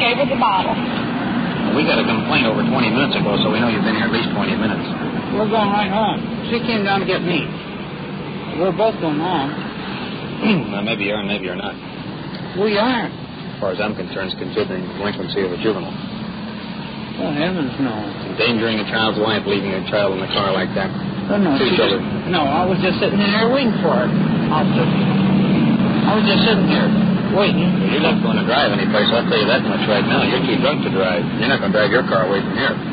gave her the bottle. We got a complaint over 20 minutes ago, so we know you've been here at least 20 minutes. We're going right home. She came down to get me. We're both going home. Well, maybe you are and maybe you're not. We are. As far as I'm concerned, it's considering delinquency of a juvenile. Oh, heavens, no. Endangering a child's life, leaving a child in the car like that. Oh, no. Two children. No, I was just sitting in there waiting for her. I was just sitting here waiting. Well, you're not going to drive any place, I'll tell you that much right now. You're too drunk to drive. You're not going to drive your car away from here.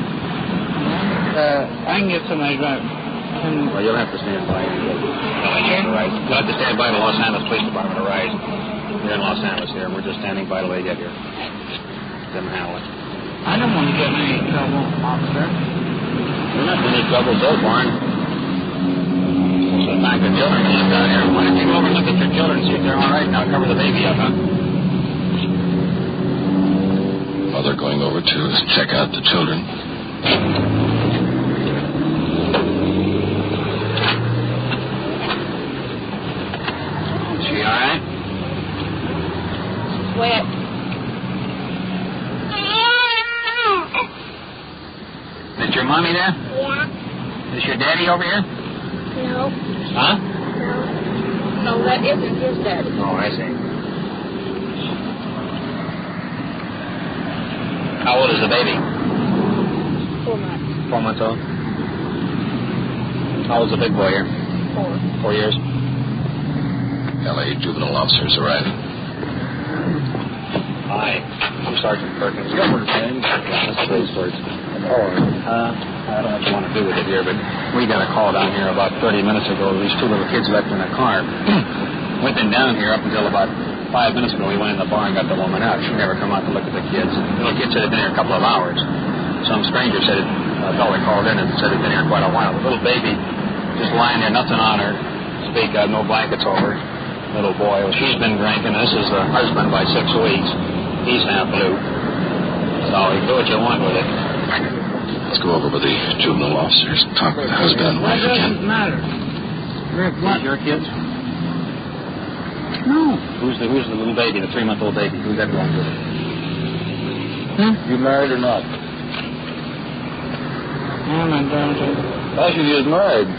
I can get somebody to drive. Well, you'll have to stand by. You'll have to stand by the Los Angeles Police Department to rise. We're in Los Angeles here, and we're just standing by till they get here. Them handle it. I don't want to get in any trouble, officer. You're not in any trouble so far. So back the children you look out here. Why don't you go over and look at your children and see if they're all right? Now cover the baby up, huh? Well, they're going over to check out the children. Is she all right? Wet. Is your mommy there? Yeah. Is your daddy over here? No. Huh? No, that isn't his daddy. Oh, I see. How old is the baby? 4 months. 4 months old. How old's the big boy here? 4. 4 years. L.A. juvenile officers arriving. Hi, I'm Sergeant Perkins. That's Phil's words. I don't know what you want to do with it here, but we got a call down here about 30 minutes ago. These 2 little kids left in a car. We've been down here up until about 5 minutes ago. We went in the bar and got the woman out. She never come out to look at the kids. The little kids said they'd been here a couple of hours. Some stranger said a fellow called in and said he'd been here quite a while. The little baby just lying there, nothing on her. Speak of, no blankets over her. Little boy. Well, she's been drinking. This is the husband by 6 weeks. He's half blue. So you do what you want with it. Let's go over with the juvenile officers. Talk to the husband and wife again. What does it matter? What? Your kids? No. Who's the little baby, the 3-month-old baby? Who's that going with? You married or not? Yeah, my daughter. I should is married.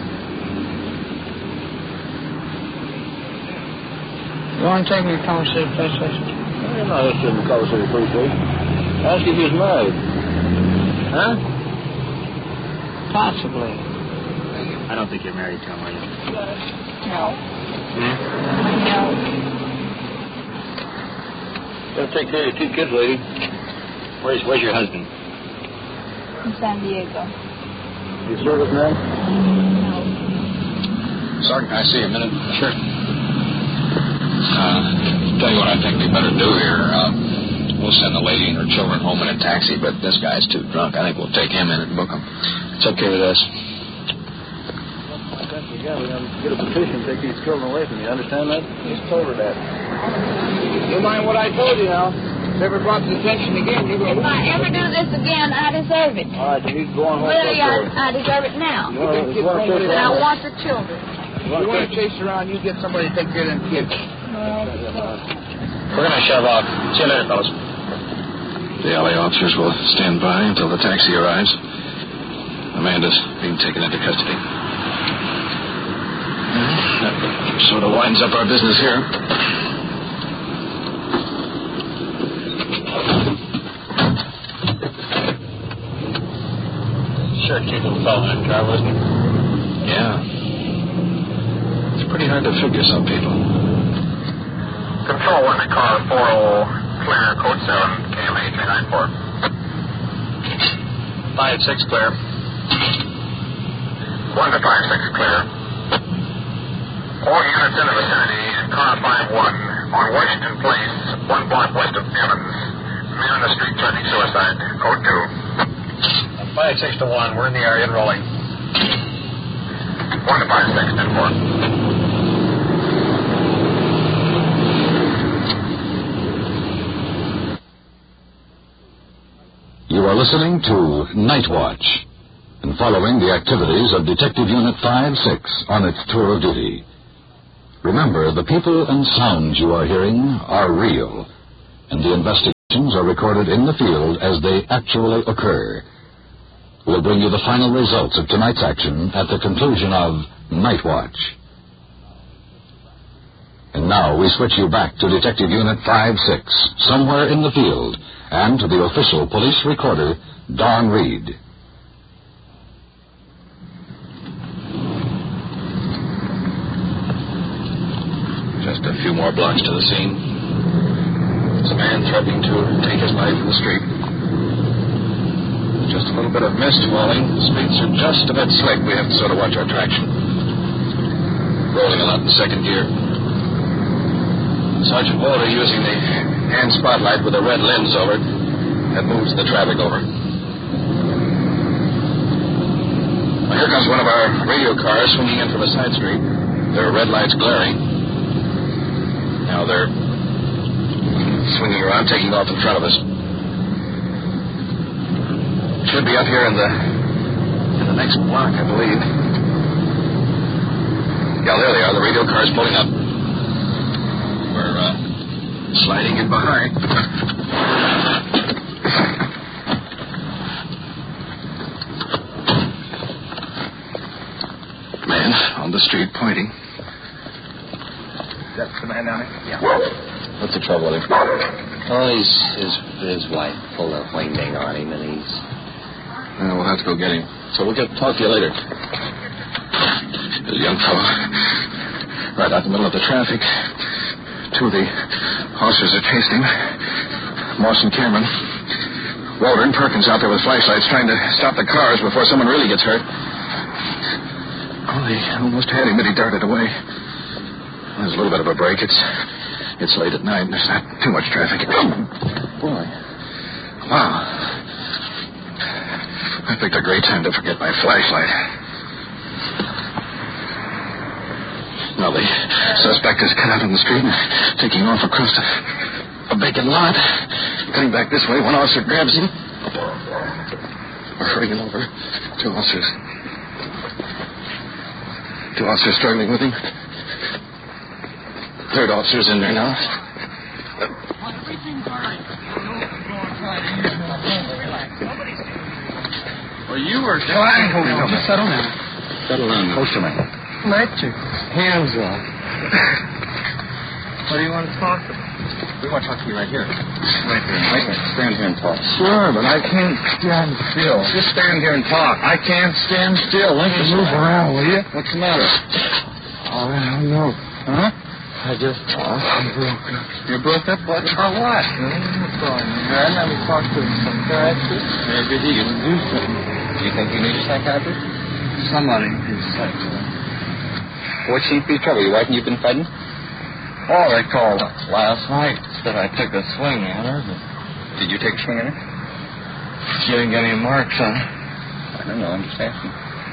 You want to take me to Color City Police Station? I'm not interested in the Color City Police Station. Ask if he's married. Huh? Possibly. I don't think you're married to him, are you? No. Hmm? No. Gotta take care of your 2 kids, lady. Where's your husband? In San Diego. You serviceman? No. Sergeant, can I see you a minute? Sure. Tell you what I think we better do here. We'll send the lady and her children home in a taxi, but this guy's too drunk. I think we'll take him in and book him. It's okay with us. Yeah, we're going to get a petition, take these children away from you. Understand that? Just told her that. You mind what I told you now? If ever brought to attention again, you go. If I ever do this again, I deserve it. All right, you need to go on home. Really, I deserve it now. And I want the children. You want to chase around, you get somebody to take care of them kids. We're going to shove off. See you later, fellas. The LA officers will stand by until the taxi arrives. Amanda's being taken into custody. That sort of winds up our business here. Sure, cute little fellow in that car, wasn't he? Yeah. It's pretty hard to figure some people. Control 1 to car 40, clear, code 7, KMA 394. 5-6 clear. 1 to 5-6 clear. All units in the vicinity, car 5-1, on Washington Place, 1 block west of Evans. Man on the street threatening suicide, code 2. 5-6 to 1, we're in the area and rolling. 1 to 5-6, 10-4. You are listening to Night Watch and following the activities of Detective Unit 5-6 on its tour of duty. Remember, the people and sounds you are hearing are real, and the investigations actions are recorded in the field as they actually occur. We'll bring you the final results of tonight's action at the conclusion of Night Watch. And now we switch you back to Detective Unit 5-6, somewhere in the field, and to the official police recorder, Don Reed. Just a few more blocks to the scene. There's a man threatening to take his life in the street. Just a little bit of mist falling. The streets are just a bit slick. We have to sort of watch our traction. Rolling a lot in second gear. Sergeant Walter using the hand spotlight with a red lens over it that moves the traffic over. Well, here comes one of our radio cars swinging in from a side street. There are red lights glaring. Now they're swinging around, taking off in front of us. Should be up here in the next block, I believe. Yeah, there they are. The radio car's pulling up. We're sliding in behind. Man on the street pointing. That's the man down there? Yeah. What's the trouble with him? Oh, his wife pulled a wingding on him, and he's... We'll have to go get him. So we'll talk to you later. There's a young fellow right out in the middle of the traffic. Two of the officers are chasing him. Moss and Cameron. Walter and Perkins out there with flashlights trying to stop the cars before someone really gets hurt. Oh, they almost had him, but he darted away. There's a little bit of a break. It's late at night, and there's not too much traffic. Boy. Wow. I picked a great time to forget my flashlight. Now the suspect is cut out on the street and taking off across a vacant lot. Cutting back this way, one officer grabs him. We're hurrying over. Two officers struggling with him. Third officer's in there now. Well, you were... Just settle down. Settle down. Close to me. Let your hands up. What do you want to talk about? We want to talk to you right here. Right there. Wait a minute. Stand here and talk. Sure, but I can't stand still. Just stand here and talk. I can't stand still. Let me move around, will you? What's the matter? Oh, I don't know. Huh? I'm broke up. You broke up? What? For what? Let me talk to some therapist. Maybe he can do something. Do you think you need a psychiatrist? Somebody is psycho. What seems to be trouble? Your wife and you've been fighting? Oh, they called last night. Said I took a swing at her, but Did you take a swing at her? she didn't get any marks on her. I don't know. I'm just asking.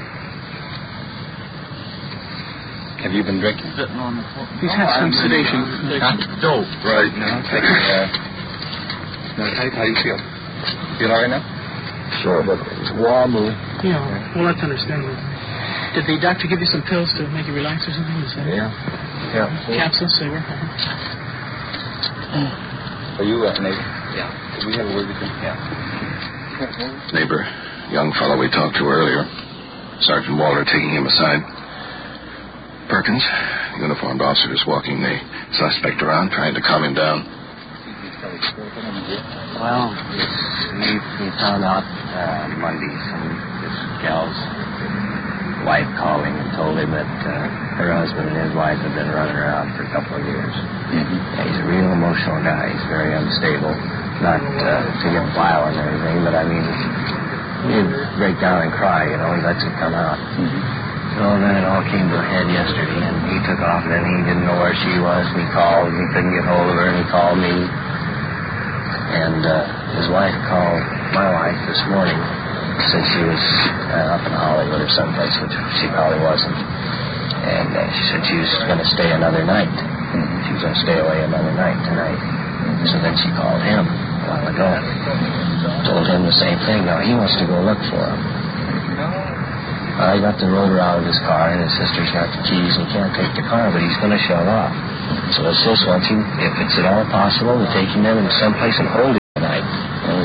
Have you been drinking? Sitting on the floor. He's had some sedation. Dope right now. Taking how do you feel? Feel all right now? Sure, but it's wobbly. Yeah, well, that's understandable. Did the doctor give you some pills to make you relax or something? Is that it? Yeah. Capsules, they were? Are you a neighbor? Yeah. Could we have a word with you? Yeah. Neighbor, young fellow we talked to earlier. Sergeant Walter taking him aside. Perkins, uniformed officer, is walking the suspect around, trying to calm him down. Well, we found out Monday some this gal's wife called him and told him that her husband and his wife had been running around for a couple of years. Mm-hmm. Yeah, he's a real emotional guy. He's very unstable. Not to get violent or anything, but I mean, he'd break down and cry, you know. He lets it come out. Mm-hmm. So then it all came to a head yesterday, and he took off, and then he didn't know where she was, and he called, and he couldn't get hold of her, and he called me. And his wife called my wife this morning, said she was up in Hollywood or someplace, which she probably wasn't. And she said she was going to stay another night. Mm-hmm. She was going to stay away another night tonight. Mm-hmm. So then she called him a while ago. Told him the same thing. Now he wants to go look for him. I got the rotor out of his car, and his sister's got the keys, and he can't take the car, but he's going to shove off. So his sis wants him, if it's at all possible, to take him in someplace and hold him tonight.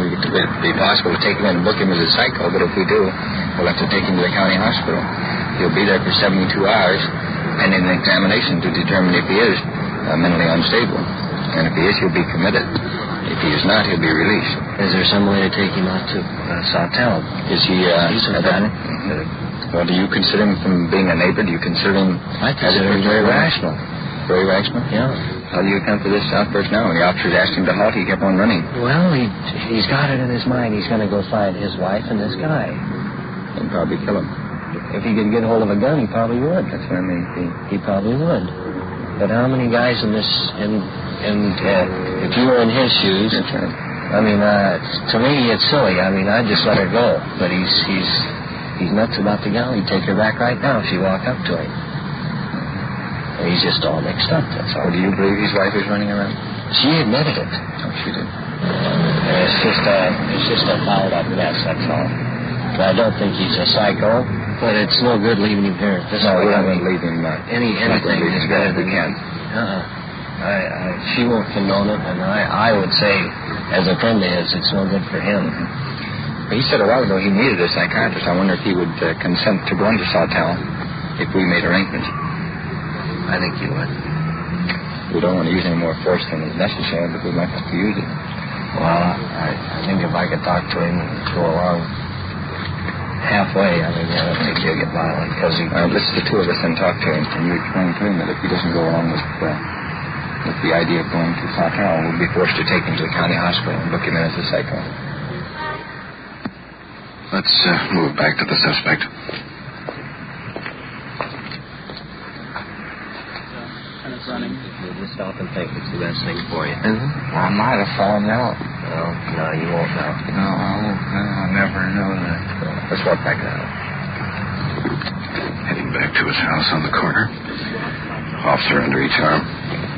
it'd be possible to take him in and book him as a psycho, but if we do, we'll have to take him to the county hospital. He'll be there for 72 hours, pending an examination to determine if he is mentally unstable. And if he is, he'll be committed. If he is not, he'll be released. Is there some way to take him out to Sawtell? Is he... Well, do you consider him from being a neighbor? Do you consider him... I consider him very rational. Very rational? Yeah. How do you account for this outburst now? When the officers asked him to halt, he kept on running. Well, he's got it in his mind. He's going to go find his wife and this guy. And probably kill him. If he could get hold of a gun, he probably would. That's what I mean. He probably would. But how many guys in this... if you were in his shoes... That's right. I mean, to me, it's silly. I mean, I'd just let her go. But he's nuts about the gal. He'd take her back right now if she walked up to him. And he's just all mixed up, that's all. Well, do you believe his wife is running around? She admitted it. Oh, she did. It's just a fouled up mess, that's all. But I don't think he's a psycho, but it's no good leaving him here. No, we're not going to leave him. Anything is better than... We can. She won't condone it, and I would say, as a friend of his, it's no good for him. He said a while ago he needed a psychiatrist. I wonder if he would consent to go into Sawtell if we made arrangements. I think he would. We don't want to use any more force than is necessary, but we might have to use it. Well, I think if I could talk to him and go along halfway, I don't think he'll get violent. Because let's the two of us and talk to him, and you explain to him that if he doesn't go along with the idea of going to Sawtell, we'll be forced to take him to the county hospital and book him in as a psycho. Let's move back to the suspect. Running. You just stop and think it's the best thing for you. Is it? I might have fallen out. No, you won't now. No, I won't. I'll never know that. Let's walk back now. Heading back to his house on the corner. Officer under each arm.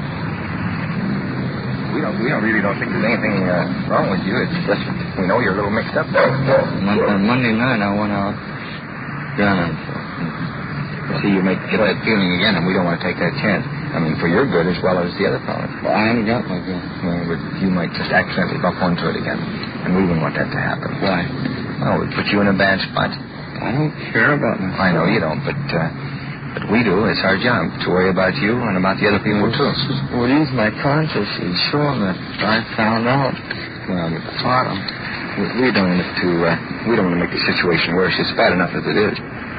We really don't think there's anything wrong with you. It's just we know you're a little mixed up there. On Monday night, I went out gunning. See, you get that feeling again, and we don't want to take that chance. I mean, for your good as well as the other fellas. Well, I haven't got my gun. Well, but you might just accidentally bump onto it again, and we wouldn't want that to happen. Why? Well, it would put you in a bad spot. I don't care about myself. I know you don't, but we do. It's our job to worry about you and about the other people, too. Well, use my conscience and show them that I found out. Well, Caught them. we don't want to make the situation worse. It's bad enough as it is.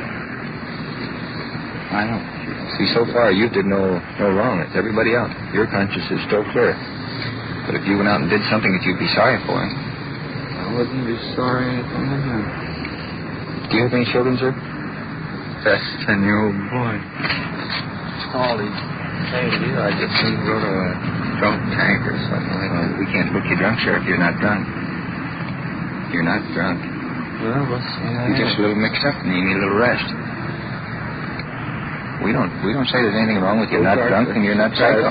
I know. See, so far you did no wrong. It's everybody else. Your conscience is still clear. But if you went out and did something that you'd be sorry for, I wouldn't be sorry anything I did. Do you have any children, sir? That's 10-year-old boy. All he's saying to you, I just couldn't go to a drunk tank or something like that. We can't book you drunk, sir, if you're not drunk. You're not drunk. Well, let's see. You're just a little mixed up and you need a little rest. We don't say there's anything wrong with you. You're not drunk and you're not psycho.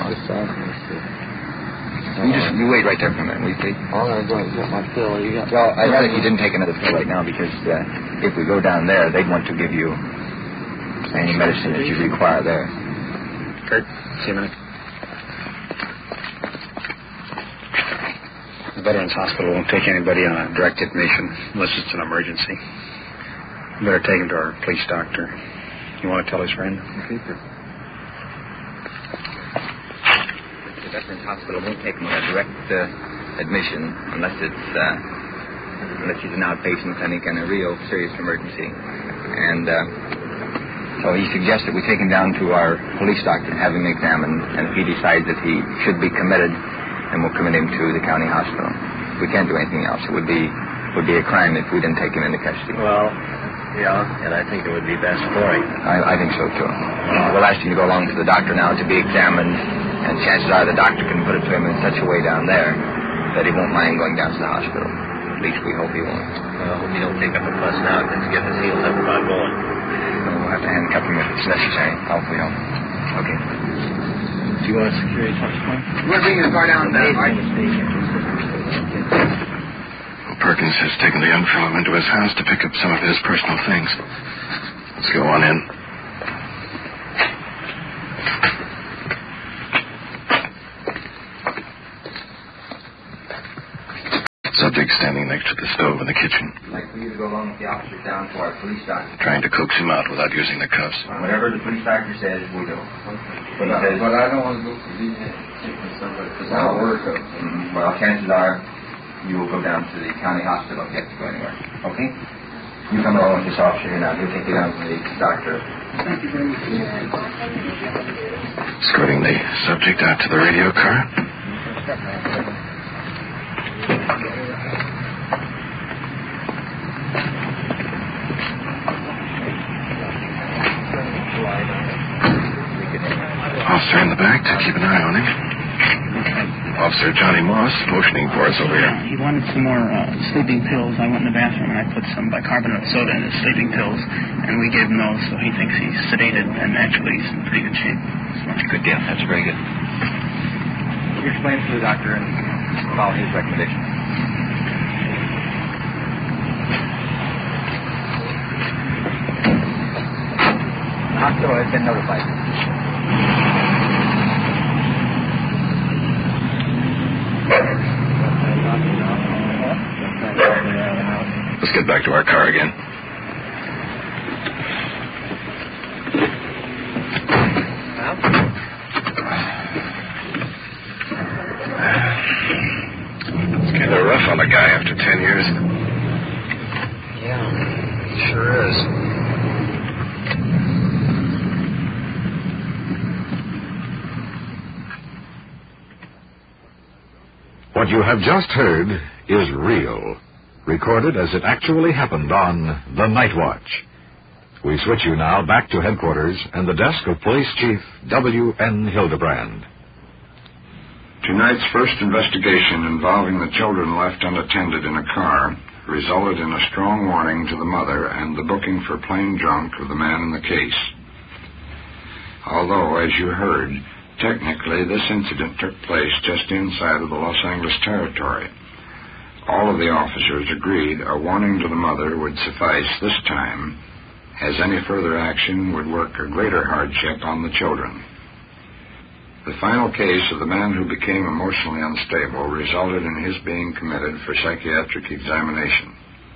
You wait right there for a minute, will you, please? All right, go ahead. Get my pill. Well, I'd rather you didn't take another pill right now because if we go down there, they'd want to give you any medicine that you require there. Kurt, see you a minute. The Veterans Hospital won't take anybody on a direct admission unless it's an emergency. You better take him to our police doctor. You want to tell his friend? The Veterans Hospital won't take him on a direct admission unless he's an outpatient clinic and a real serious emergency. And so he suggests that we take him down to our police doctor and have him examined. And if he decides that he should be committed, then we'll commit him to the county hospital. We can't do anything else. It would be a crime if we didn't take him into custody. Well, yeah, and I think it would be best for him. I think so, too. We'll ask him to go along to the doctor now to be examined, and chances are the doctor can put it to him in such a way down there that he won't mind going down to the hospital. At least we hope he won't. Well, I hope you don't take up a fuss now because get his heels up about going. We'll have to handcuff him if it's necessary. Hopefully, don't. Okay. Do you want a security touchpoint? We're bringing the car down there, right? Perkins has taken the young fellow into his house to pick up some of his personal things. Let's go on in. Subject standing next to the stove in the kitchen. I'd like for you to go along with the officers down to our police doctor. Trying to coax him out without using the cuffs. Whatever the police doctor says, we'll do. But I don't want to go to the somebody because I'll work up. Well, chances are you will go down to the county hospital and get to go anywhere. Okay? You come along with this officer here now. He'll take you down to the doctor. Thank you very much. Escorting the subject out to the radio car. Officer in the back to keep an eye on him. Officer Johnny Moss motioning for us over here. He wanted some more sleeping pills. I went in the bathroom and I put some bicarbonate soda in his sleeping pills, and we gave him those, so he thinks he's sedated, and actually he's in pretty good shape. So. Good deal. That's very good. You explain to the doctor and follow his recommendation. The hospital has been notified. Let's get back to our car again. It's kind of rough on the guy after 10 years. Yeah, sure is. What you have just heard is real, recorded as it actually happened on The Night Watch. We switch you now back to headquarters and the desk of Police Chief W.N. Hildebrand. Tonight's first investigation involving the children left unattended in a car resulted in a strong warning to the mother and the booking for plain drunk of the man in the case. Although, as you heard, technically, this incident took place just inside of the Los Angeles territory. All of the officers agreed a warning to the mother would suffice this time, as any further action would work a greater hardship on the children. The final case of the man who became emotionally unstable resulted in his being committed for psychiatric examination.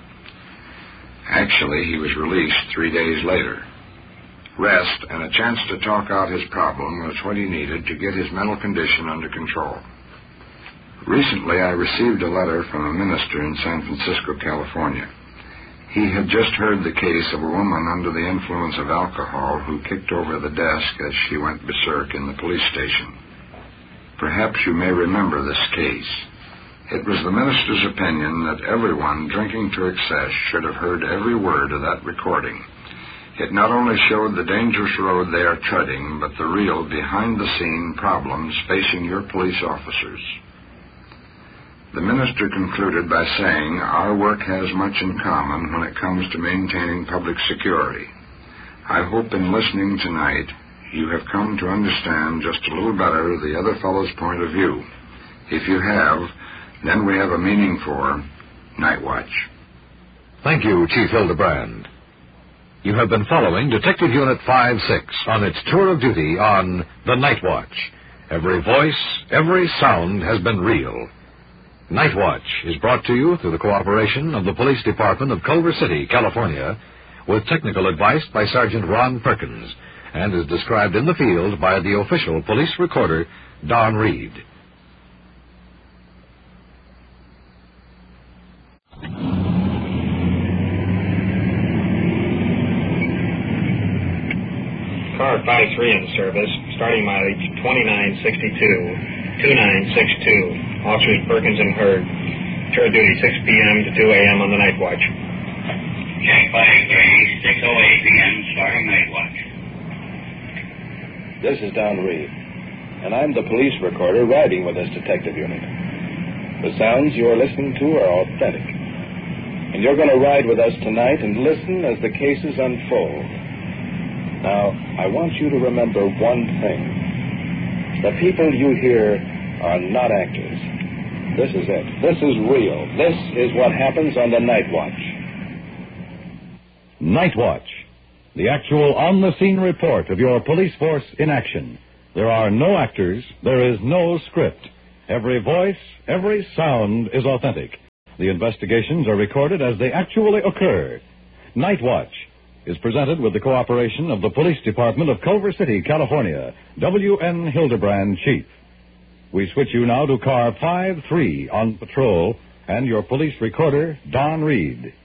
Actually, he was released 3 days later. Rest and a chance to talk out his problem was what he needed to get his mental condition under control. Recently, I received a letter from a minister in San Francisco, California. He had just heard the case of a woman under the influence of alcohol who kicked over the desk as she went berserk in the police station. Perhaps you may remember this case. It was the minister's opinion that everyone drinking to excess should have heard every word of that recording. It not only showed the dangerous road they are treading, but the real behind-the-scene problems facing your police officers. The minister concluded by saying our work has much in common when it comes to maintaining public security. I hope in listening tonight you have come to understand just a little better the other fellow's point of view. If you have, then we have a meaning for Night Watch. Thank you, Chief Hildebrand. You have been following Detective Unit 5-6 on its tour of duty on The Night Watch. Every voice, every sound has been real. Night Watch is brought to you through the cooperation of the Police Department of Culver City, California, with technical advice by Sergeant Ron Perkins, and is described in the field by the official police recorder, Don Reed. Car 53 in service, starting mileage 2962, 2962. Officers Perkins and Hurd. Tour duty 6 p.m. to 2 a.m. on the Night Watch. Check 53, 6:08 p.m. starting Night Watch. This is Don Reed, and I'm the police recorder riding with this detective unit. The sounds you're listening to are authentic, and you're going to ride with us tonight and listen as the cases unfold. Now, I want you to remember one thing. The people you hear are not actors. This is it. This is real. This is what happens on the Night Watch. Night Watch, the actual on-the-scene report of your police force in action. There are no actors. There is no script. Every voice, every sound is authentic. The investigations are recorded as they actually occur. Night Watch is presented with the cooperation of the Police Department of Culver City, California. W.N. Hildebrand, Chief. We switch you now to car 5-3 on patrol and your police recorder, Don Reed.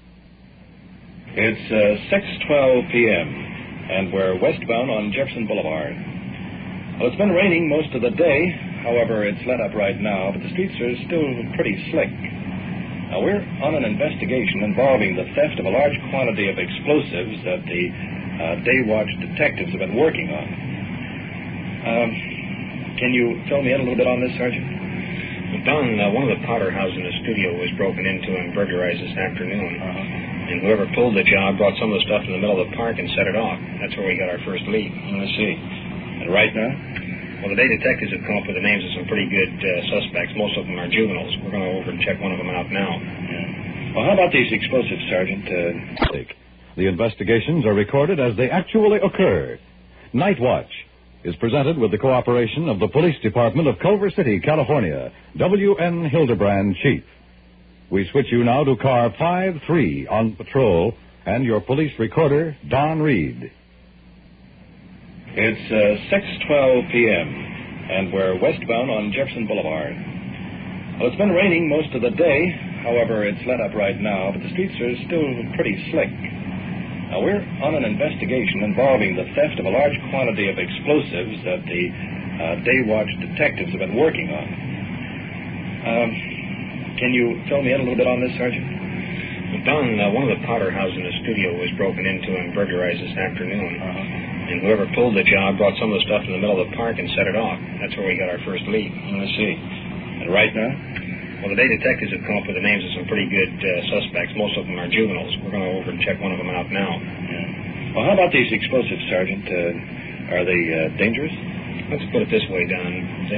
It's 6:12 p.m., and we're westbound on Jefferson Boulevard. Well, it's been raining most of the day. However, it's let up right now, but the streets are still pretty slick. Now, we're on an investigation involving the theft of a large quantity of explosives that the Day Watch detectives have been working on. Can you fill me in a little bit on this, Sergeant? Don, one of the powder houses in the studio was broken into and burglarized this afternoon. And whoever pulled the job brought some of the stuff in the middle of the park and set it off. That's where we got our first lead. I see. And right now? Well, the day detectives have come up with the names of some pretty good suspects. Most of them are juveniles. We're going to go over and check one of them out now. Yeah. Well, how about these explosives, Sergeant? The investigations are recorded as they actually occur. Night Watch is presented with the cooperation of the Police Department of Culver City, California. W.N. Hildebrand, Chief. We switch you now to car 5-3 on patrol and your police recorder, Don Reed. It's 6:12 p.m., and we're westbound on Jefferson Boulevard. Well, it's been raining most of the day. However, it's let up right now, but the streets are still pretty slick. Now, we're on an investigation involving the theft of a large quantity of explosives that the Day Watch detectives have been working on. Can you fill me in a little bit on this, Sergeant? Don, one of the powder houses in the studio was broken into and burglarized this afternoon. And whoever pulled the job brought some of the stuff in the middle of the park and set it off. That's where we got our first lead. I see. And right now? Well, the day detectives have come up with the names of some pretty good suspects. Most of them are juveniles. We're going to go over and check one of them out now. Yeah. Well, how about these explosives, Sergeant? Are they dangerous? Let's put it this way, Don.